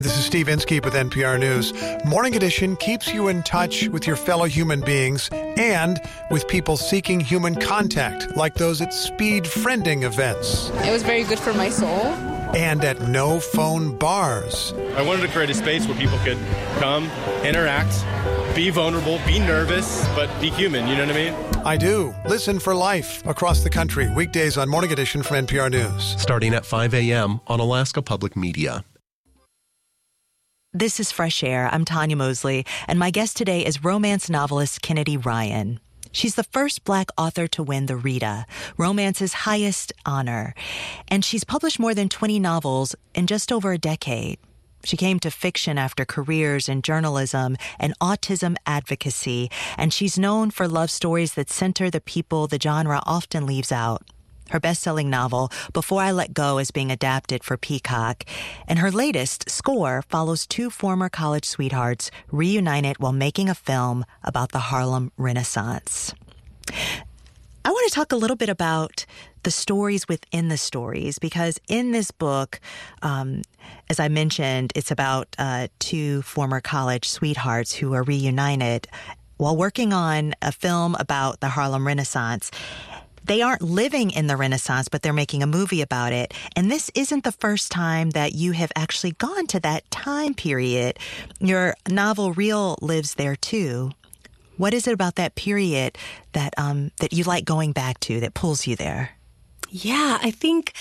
This is Steve Inskeep with NPR News. Morning Edition keeps you in touch with your fellow human beings and with people seeking human contact, like those at speed friending events. It was very good for my soul. And at no-phone bars. I wanted to create a space where people could come, interact, be vulnerable, be nervous, but be human, you know what I mean? I do. Listen for life across the country, weekdays on Morning Edition from NPR News. Starting at 5 a.m. on Alaska Public Media. This is Fresh Air. I'm Tanya Mosley, and my guest today is romance novelist Kennedy Ryan. She's the first Black author to win the Rita, romance's highest honor, and she's published more than 20 novels in just over a decade. She came to fiction after careers in journalism and autism advocacy, and she's known for love stories that center the people the genre often leaves out. Her best-selling novel, Before I Let Go, is being adapted for Peacock. And her latest, Score, follows two former college sweethearts reunited while making a film about the Harlem Renaissance. I want to talk a little bit about the stories within the stories, because in this book, as I mentioned, it's about two former college sweethearts who are reunited while working on a film about the Harlem Renaissance. They aren't living in the Renaissance, but they're making a movie about it. And this isn't the first time that you have actually gone to that time period. Your novel, Real, lives there, too. What is it about that period that you like going back to, that pulls you there? Yeah, I think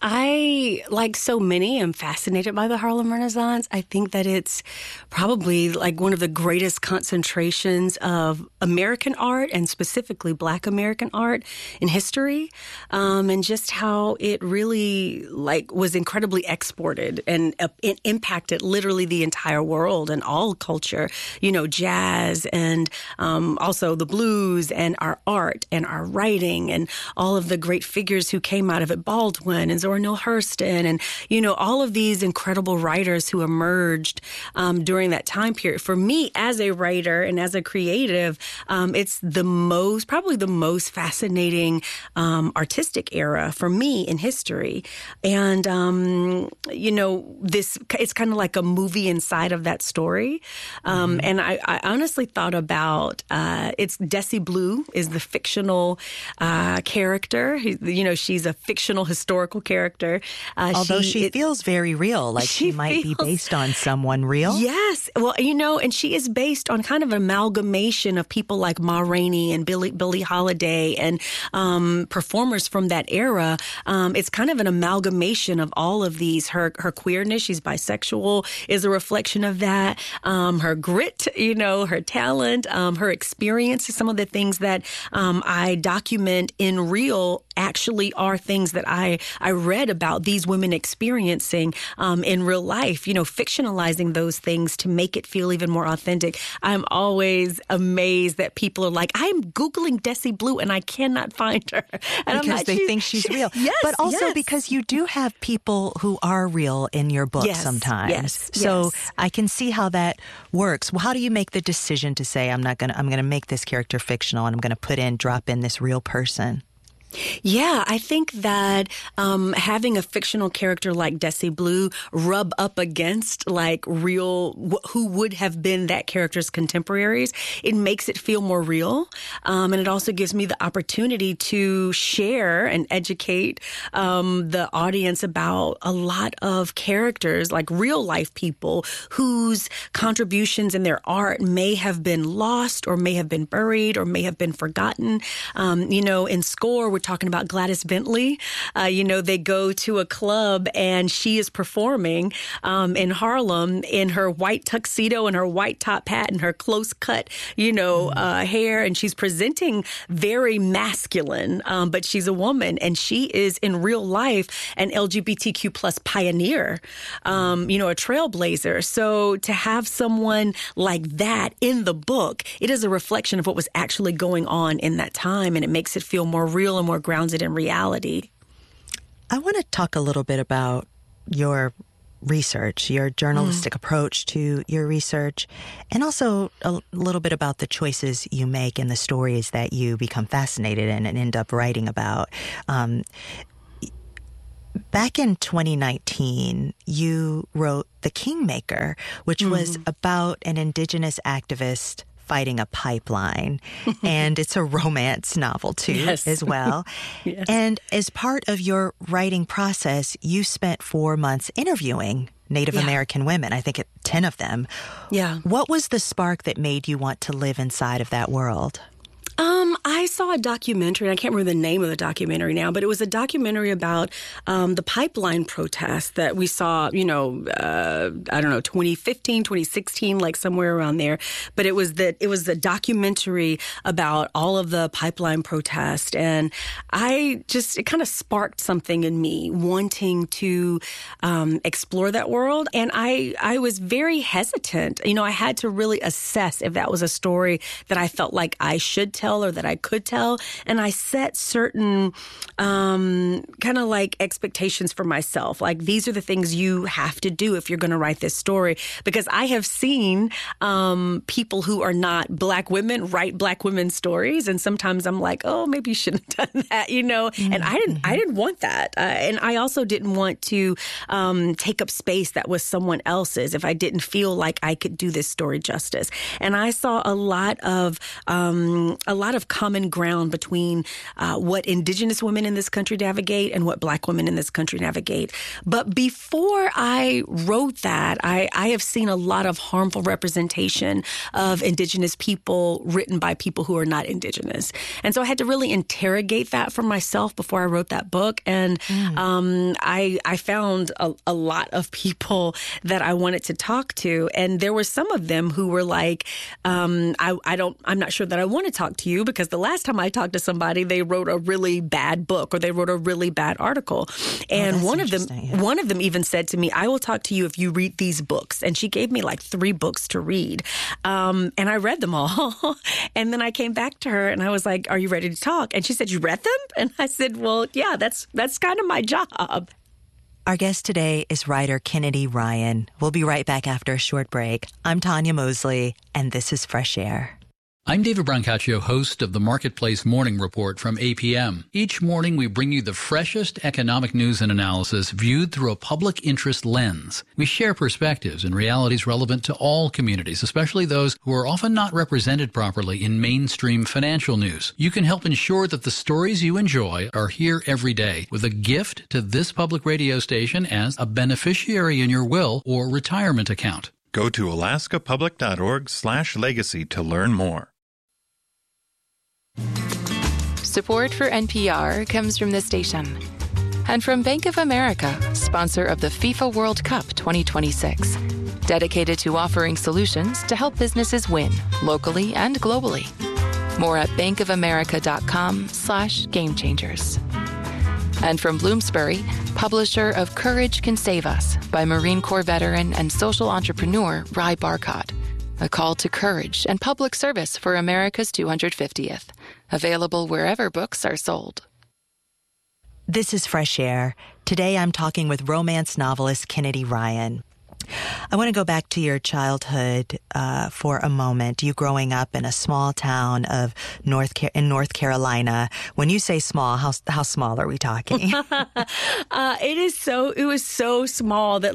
I, like so many, am fascinated by the Harlem Renaissance. I think that it's probably like one of the greatest concentrations of American art, and specifically Black American art in history, and just how it really was incredibly exported and it impacted literally the entire world and all culture. You know, jazz and also the blues and our art and our writing and all of the great figures who came out of it, Baldwin and Zora Neale Hurston, and, you know, all of these incredible writers who emerged during that time period. For me, as a writer and as a creative, it's probably the most fascinating artistic era for me in history. And, you know, it's kind of like a movie inside of that story. And I honestly thought about, it's Desi Blue is the fictional character. She's a fictional historical character. Although she feels very real, like she might be based on someone real. Yes. Well, you know, and she is based on kind of an amalgamation of people like Ma Rainey and Billie Holiday and performers from that era. It's kind of an amalgamation of all of these. Her queerness, she's bisexual, is a reflection of that. Her grit, you know, her talent, her experiences, some of the things that I document in Real actually are things that I read about these women experiencing in real life, you know, fictionalizing those things to make it feel even more authentic. I'm always amazed that people are like, I'm Googling Desi Blue and I cannot find her. And because they think she's real. Yes, but also because you do have people who are real in your book sometimes. Yes, so I can see how that works. Well, how do you make the decision to say, I'm going to make this character fictional and I'm going to drop in this real person? Yeah, I think that having a fictional character like Desi Blue rub up against like real, who would have been that character's contemporaries, it makes it feel more real. And it also gives me the opportunity to share and educate the audience about a lot of characters, like real life people whose contributions in their art may have been lost or may have been buried or may have been forgotten. You know, in Score, we're talking about Gladys Bentley. You know, they go to a club and she is performing in Harlem in her white tuxedo and her white top hat and her close cut, you know, hair. And she's presenting very masculine, but she's a woman and she is in real life an LGBTQ plus pioneer, you know, a trailblazer. So to have someone like that in the book, it is a reflection of what was actually going on in that time. And it makes it feel more real and more grounded in reality. I want to talk a little bit about your research, your journalistic approach to your research, and also a little bit about the choices you make and the stories that you become fascinated in and end up writing about. Back in 2019, you wrote The Kingmaker, which was about an Indigenous activist fighting a pipeline. And it's a romance novel, too, as well. Yes. And as part of your writing process, you spent 4 months interviewing Native American women, I think 10 of them. Yeah. What was the spark that made you want to live inside of that world? I saw a documentary, and I can't remember the name of the documentary now, but it was a documentary about the pipeline protests that we saw, I don't know, 2015, 2016, like somewhere around there. But it was the documentary about all of the pipeline protests. And it kind of sparked something in me wanting to explore that world. And I was very hesitant. I had to really assess if that was a story that I felt like I should tell or that I could tell. And I set certain kind of like expectations for myself. Like, these are the things you have to do if you're going to write this story. Because I have seen people who are not Black women write Black women's stories. And sometimes I'm like, oh, maybe you shouldn't have done that, And I didn't want that. And I also didn't want to take up space that was someone else's if I didn't feel like I could do this story justice. And I saw a lot of common ground between what Indigenous women in this country navigate and what Black women in this country navigate. But before I wrote that, I have seen a lot of harmful representation of Indigenous people written by people who are not Indigenous. And so I had to really interrogate that for myself before I wrote that book. And I found a lot of people that I wanted to talk to. And there were some of them who were like, I'm not sure that I want to talk to you, because the last time I talked to somebody, they wrote a really bad book or they wrote a really bad article. And one of them even said to me, I will talk to you if you read these books. And she gave me like 3 books to read. And I read them all. And then I came back to her and I was like, are you ready to talk? And she said, you read them? And I said, well, yeah, that's kind of my job. Our guest today is writer Kennedy Ryan. We'll be right back after a short break. I'm Tanya Mosley, and this is Fresh Air. I'm David Brancaccio, host of the Marketplace Morning Report from APM. Each morning, we bring you the freshest economic news and analysis viewed through a public interest lens. We share perspectives and realities relevant to all communities, especially those who are often not represented properly in mainstream financial news. You can help ensure that the stories you enjoy are here every day with a gift to this public radio station as a beneficiary in your will or retirement account. Go to alaskapublic.org/legacy to learn more. Support for NPR comes from this station and from Bank of America, sponsor of the FIFA World Cup 2026, dedicated to offering solutions to help businesses win locally and globally. More at bankofamerica.com/gamechangers. And from Bloomsbury, publisher of Courage Can Save Us by Marine Corps veteran and social entrepreneur Ry Barcott. A call to courage and public service for America's 250th. Available wherever books are sold. This is Fresh Air. Today I'm talking with romance novelist Kennedy Ryan. I want to go back to your childhood for a moment. You growing up in a small town of North Carolina. When you say small, how small are we talking? It was so small that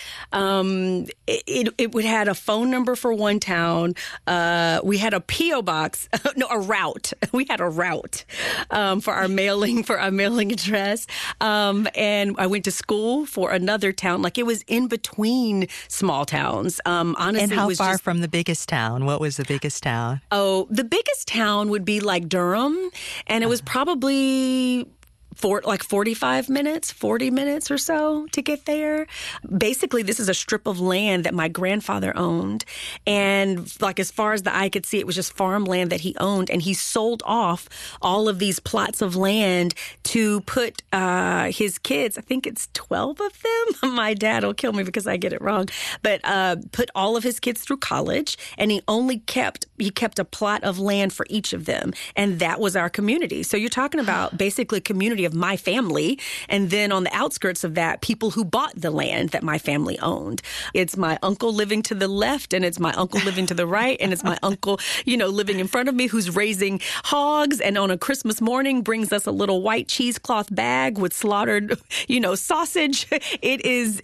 it would had a phone number for one town. We had a P.O. box, a route. We had a route for our mailing address. And I went to school for another town. Like, it was in between small towns. Honestly, and how it was far from the biggest town? What was the biggest town? Oh, the biggest town would be like Durham, and it was probably 45 minutes, 40 minutes or so to get there. Basically, this is a strip of land that my grandfather owned. And as far as the eye could see, it was just farmland that he owned. And he sold off all of these plots of land to put his kids, I think it's 12 of them. My dad will kill me because I get it wrong. But put all of his kids through college. And he kept a plot of land for each of them. And that was our community. So you're talking about basically a community of my family. And then on the outskirts of that, people who bought the land that my family owned. It's my uncle living to the left, and it's my uncle living to the right, and it's my uncle, living in front of me who's raising hogs, and on a Christmas morning brings us a little white cheesecloth bag with slaughtered, sausage. It is,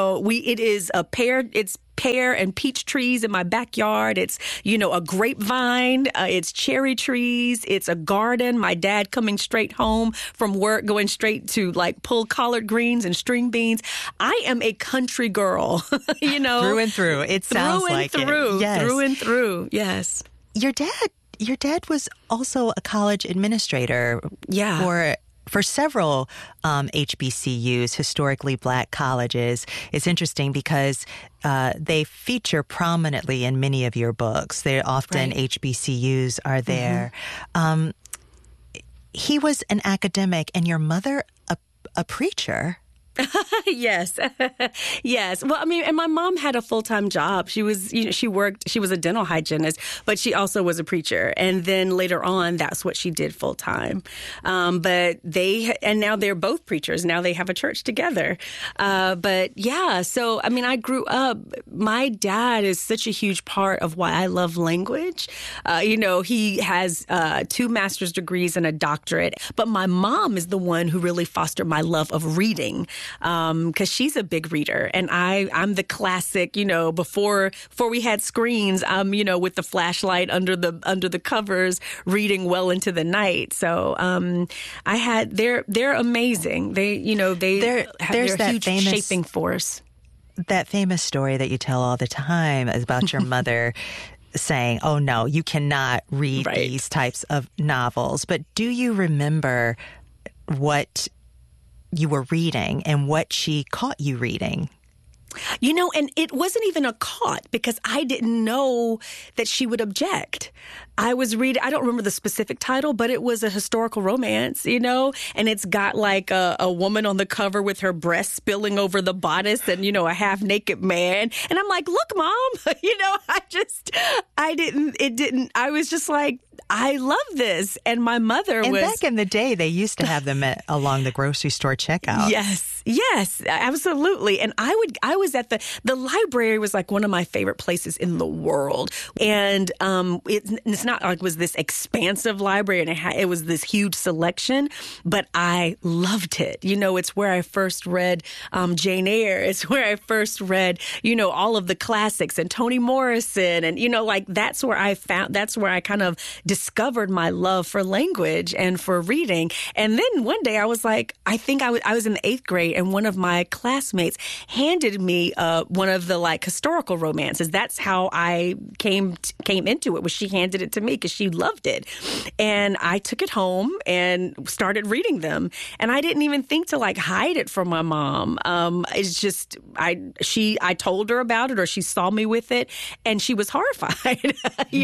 it's pear and peach trees in my backyard. It's, a grapevine. It's cherry trees. It's a garden. My dad coming straight home from work, going straight to pull collard greens and string beans. I am a country girl, Through and through. It sounds like it. Yes. Through and through. Yes. Your dad was also a college administrator. Yeah. For several HBCUs, historically black colleges. It's interesting because they feature prominently in many of your books. They're often HBCUs are there. Mm-hmm. He was an academic, and your mother a preacher. Yes. Yes. Well, and my mom had a full-time job. She was, she was a dental hygienist, but she also was a preacher. And then later on, that's what she did full-time. But now they're both preachers. Now they have a church together. But yeah, so, I grew up, my dad is such a huge part of why I love language. He has 2 master's degrees and a doctorate, but my mom is the one who really fostered my love of reading. Because she's a big reader, and I'm the classic, before we had screens, with the flashlight under the covers, reading well into the night. So they're amazing. They're a huge shaping force. That famous story that you tell all the time is about your mother saying, "Oh no, you cannot read these types of novels." But do you remember what you were reading and what she caught you reading? And it wasn't even a caught, because I didn't know that she would object. I was reading, I don't remember the specific title, but it was a historical romance, and it's got a woman on the cover with her breast spilling over the bodice and, a half naked man. And I'm like, look, Mom, I was just like, I love this. And my mother was. And back in the day, they used to have them along the grocery store checkout. Yes, absolutely. And I was at the library was one of my favorite places in the world. And it's not like it was this expansive library and it was this huge selection, but I loved it. It's where I first read Jane Eyre. It's where I first read, all of the classics and Toni Morrison. And, that's where I kind of discovered my love for language and for reading. And then one day I was like, I think I was in the 8th grade, and one of my classmates handed me one of the historical romances. That's how I came into it, was she handed it to me because she loved it. And I took it home and started reading them. And I didn't even think to hide it from my mom. It's just, I told her about it, or she saw me with it, and she was horrified,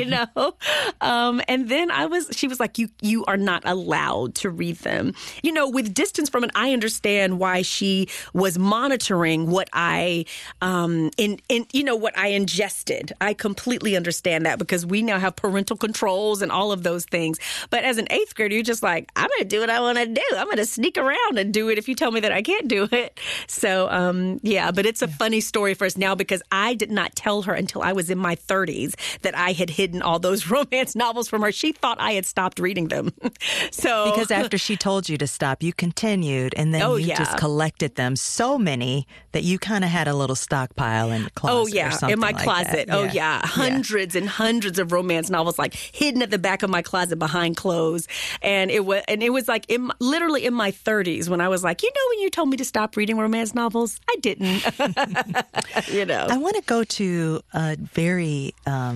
And then she was like, you are not allowed to read them. With distance from it, I understand why she was monitoring what I, what I ingested. I completely understand that, because we now have parental controls and all of those things. But as an 8th grader, you're just like, I'm going to do what I want to do. I'm going to sneak around and do it if you tell me that I can't do it. So, but it's a funny story for us now, because I did not tell her until I was in my 30s that I had hidden all those romance novels from her. She thought I had stopped reading them. So because after she told you to stop, you continued, and then you just collected them, so many that you kind of had a little stockpile in the closet. Or something in my closet. That. Hundreds and hundreds of romance novels hidden at the back of my closet behind clothes. And it was literally in my 30s when I was like, when you told me to stop reading romance novels, I didn't. I want to go to a very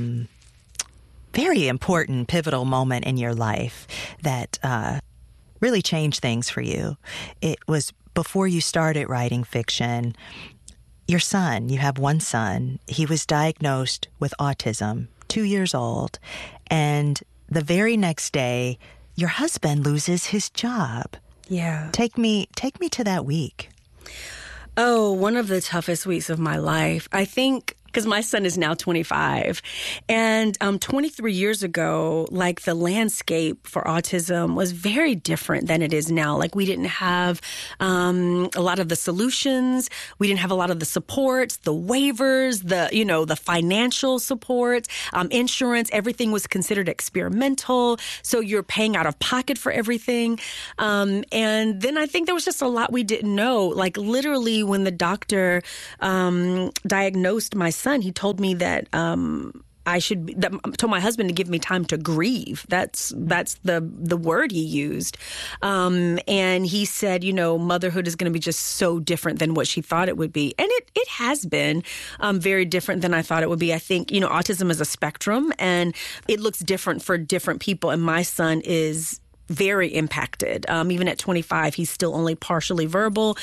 very important, pivotal moment in your life that really changed things for you. It was before you started writing fiction. Your son, you have one son, he was diagnosed with autism, 2 years old, and the very next day, your husband loses his job. Yeah. Take me to that week. Oh, one of the toughest weeks of my life. I think because my son is now 25. And 23 years ago, like the landscape for autism was very different than it is now. Like we didn't have a lot of the solutions. We didn't have a lot of the supports, the waivers, the financial support, insurance. Everything was considered experimental. So you're paying out of pocket for everything. And then I think there was just a lot we didn't know. Like literally when the doctor diagnosed my son, he told me that told my husband to give me time to grieve. That's the word he used. And he said, motherhood is going to be just so different than what she thought it would be. And it has been very different than I thought it would be. I think, autism is a spectrum and it looks different for different people. And my son is very impacted. Even at 25, he's still only partially verbal.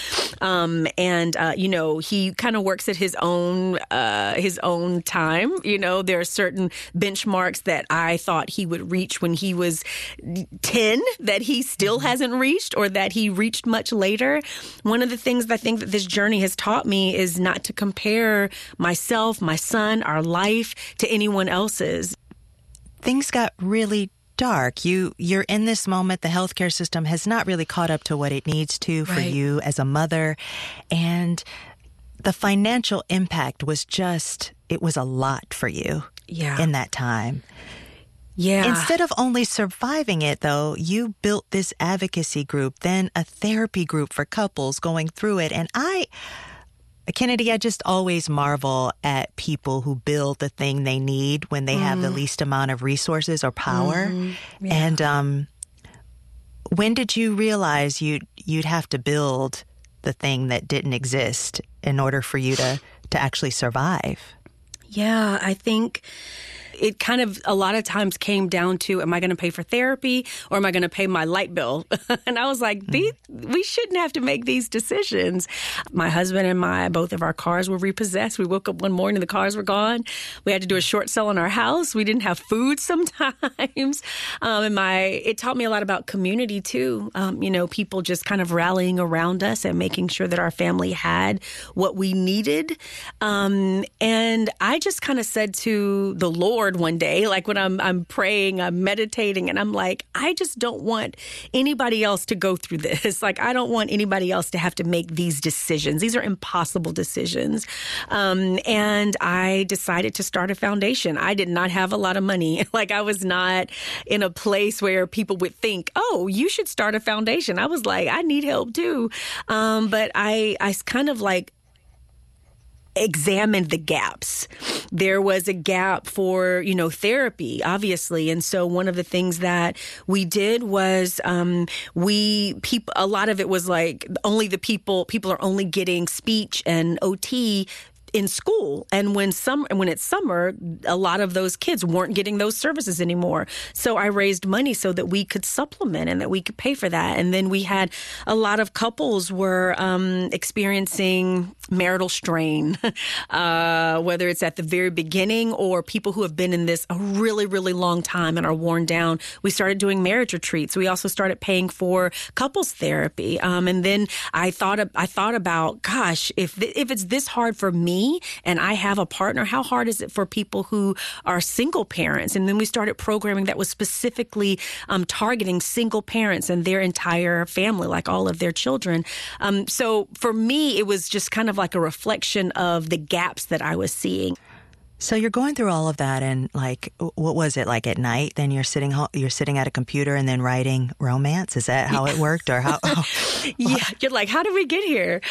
He kind of works at his own time. There are certain benchmarks that I thought he would reach when he was 10 that he still hasn't reached or that he reached much later. One of the things I think that this journey has taught me is not to compare myself, my son, our life to anyone else's. Things got really dark. You're in this moment. The healthcare system has not really caught up to what it needs to for you as a mother. And the financial impact was it was a lot for you in that time. Yeah. Instead of only surviving it, though, you built this advocacy group, then a therapy group for couples going through it. And Kennedy, I just always marvel at people who build the thing they need when they have the least amount of resources or power. Mm-hmm. Yeah. And when did you realize you'd have to build the thing that didn't exist in order for you to actually survive? Yeah, I think it kind of a lot of times came down to, am I going to pay for therapy or am I going to pay my light bill? And I was like, we shouldn't have to make these decisions. My husband and both of our cars were repossessed. We woke up one morning, the cars were gone. We had to do a short sale on our house. We didn't have food sometimes. It taught me a lot about community too. People just kind of rallying around us and making sure that our family had what we needed. And I just kind of said to the Lord one day, like when I'm praying, I'm meditating, and I'm like, I just don't want anybody else to go through this. Like, I don't want anybody else to have to make these decisions. These are impossible decisions. And I decided to start a foundation. I did not have a lot of money. Like, I was not in a place where people would think, oh, you should start a foundation. I was like, I need help too. But I kind of like examined the gaps. There was a gap for, therapy, obviously. And so one of the things that we did was a lot of it was like only people are only getting speech and OT in school. And when it's summer, a lot of those kids weren't getting those services anymore. So I raised money so that we could supplement and that we could pay for that. And then we had a lot of couples were experiencing marital strain, whether it's at the very beginning or people who have been in this a really, really long time and are worn down. We started doing marriage retreats. We also started paying for couples therapy. And then I thought about, gosh, if it's this hard for me and I have a partner, how hard is it for people who are single parents? And then we started programming that was specifically targeting single parents and their entire family, like all of their children. So for me, it was just kind of like a reflection of the gaps that I was seeing. So you're going through all of that, and like, what was it like at night? Then you're sitting at a computer and then writing romance. Is that how it worked, or how? Yeah, you're like, how did we get here?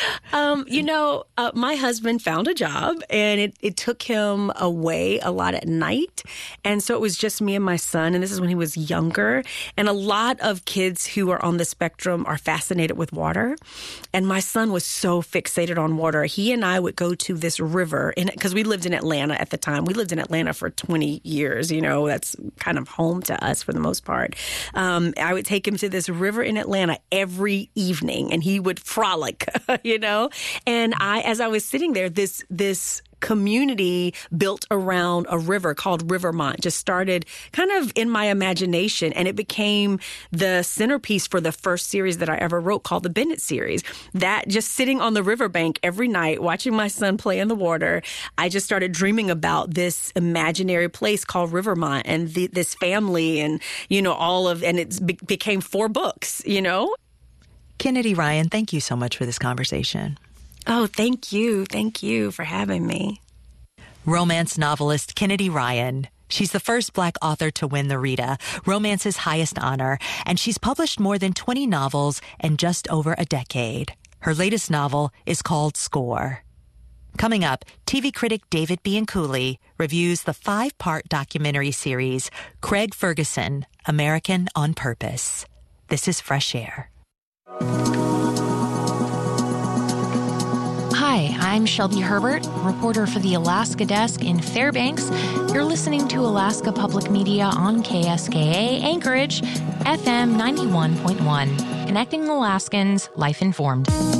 My husband found a job, and it took him away a lot at night, and so it was just me and my son. And this is when he was younger. And a lot of kids who are on the spectrum are fascinated with water, and my son was so fixated on water. He and I would go to this river, because we lived in Atlanta at the time. We lived in Atlanta for 20 years. That's kind of home to us for the most part. I would take him to this river in Atlanta every evening, and he would frolic, And as I was sitting there, this community built around a river called Rivermont just started kind of in my imagination, and it became the centerpiece for the first series that I ever wrote called the Bennett series. That just sitting on the riverbank every night, watching my son play in the water, I just started dreaming about this imaginary place called Rivermont and this family and, and it became 4 books, Kennedy Ryan, thank you so much for this conversation. Oh, thank you. Thank you for having me. Romance novelist Kennedy Ryan. She's the first Black author to win the Rita, romance's highest honor, and she's published more than 20 novels in just over a decade. Her latest novel is called Score. Coming up, TV critic David Bianculli reviews the 5-part documentary series, Craig Ferguson, American on Purpose. This is Fresh Air. Hi, I'm Shelby Herbert, reporter for the Alaska Desk in Fairbanks. You're listening to Alaska Public Media on KSKA Anchorage, FM 91.1, connecting Alaskans, life informed.